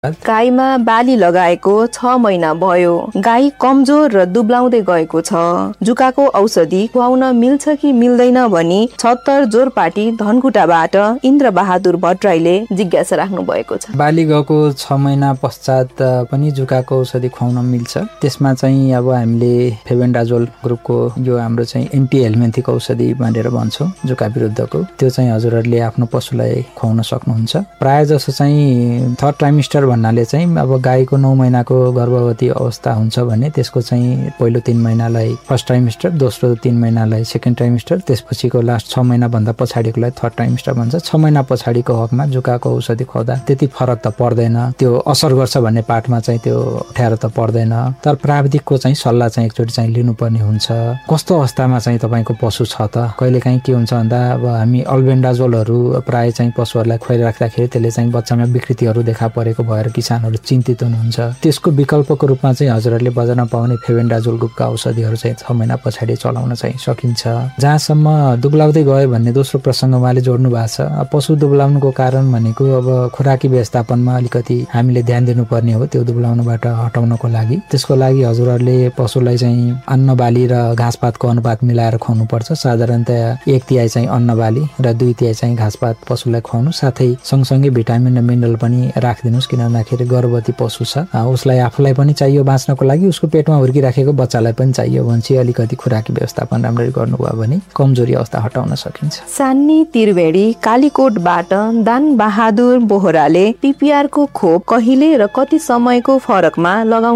गाईमा बाली लगाएको 6 महिना भयो। गाई कमजोर र दुब्लाउँदै गएको छ। जुकाको औषधि खुवाउन मिल्छ कि मिल्दैन भनी छत्तर जोरपाटी धनकुटाबाट इन्द्र बहादुर भट्टराईले जिज्ञासा राख्नु भएको छ। बाली गएको 6 महिना पश्चात पनि जुकाको औषधि खुवाउन मिल्छ। त्यसमा चाहिँ अब हामीले फेबेन्डाजोल ग्रुपको यो हाम्रो चाहिँ एन्टी हेलमेन्थिक औषधि भनेर भन्छौँ जुका विरुद्धको, त्यो चाहिँ हजुरहरूले आफ्नो पशुलाई खुवाउन सक्नुहुन्छ। प्रायः जसो चाहिँ थर्ड ट्राइमेस्टर भन्नाले चाहिँ अब गाईको 9 महिनाको गर्भवती अवस्था हुन्छ भने त्यसको चाहिँ पहिलो 3 महिनालाई फर्स्ट ट्राइमेस्टर, दोस्रो 3 महिनालाई सेकेन्ड ट्राइमेस्टर, त्यसपछिको लास्ट 6 महिना भन्दा पछाडिकोलाई थर्ड ट्राइमेस्टर भन्छ। 6 महिना पछाडिको हकमा जुकाको औषधि खुवाउँदा त्यति फरक त पर्दैन, त्यो असर गर्छ भन्ने पाठमा चाहिँ त्यो अप्ठ्यारो त पर्दैन। तर प्राविधिकको चाहिँ सल्लाह चाहिँ एकचोटि चाहिँ लिनुपर्ने हुन्छ। कस्तो अवस्थामा चाहिँ तपाईँको पशु छ त, कहिलेकाहीँ के हुन्छ भन्दा अब हामी अल्बेन्डाजोलहरू प्राय चाहिँ पशुहरूलाई खुवाइराख्दाखेरि त्यसले चाहिँ बच्चामा विकृतिहरू देखा परेको भएर किसानहरू चिन्तित हुनुहुन्छ। त्यसको विकल्पको रूपमा चाहिँ हजुरहरूले बजारमा पाउने फेबेन्डाजोल ग्रुपका औषधिहरू चाहिँ 6 महिना पछाडि चलाउन चाहिँ सकिन्छ। जहाँसम्म दुब्लाउँदै गयो भन्ने दोस्रो प्रसङ्ग उहाँले जोड्नु भएको छ। पशु दुब्लाउनुको कारण भनेको अब खुराकी व्यवस्थापनमा अलिकति हामीले ध्यान दिनुपर्ने हो त्यो दुब्लाउनुबाट हटाउनको लागि। त्यसको लागि हजुरहरूले पशुलाई चाहिँ अन्न बाली र घाँसपातको अनुपात मिलाएर खुवाउनुपर्छ। साधारणतया 1/3 चाहिँ अन्न बाली र 2/3 चाहिँ घाँसपात पशुलाई खुवाउनु, साथै सँगसँगै भिटामिन र मिनरल पनि राखिदिनुहोस्। किन भन्दाखेरि गर्भवती पशु छ, उसलाई आफूलाई पनि चाहियो बाँच्नको लागि, उसको पेटमा हुर्किराखेको बच्चालाई पनि चाहियो भने अलिकति खुराकी व्यवस्थापन राम्ररी गर्नुभयो भने कमजोरी अवस्था हटाउन सकिन्छ। सान्नी त्रिवेणी कालीकोटबाट दान बहादुर बोहराले पिपिआर को खोप कहिले र कति समयको फरकमा लगाउनु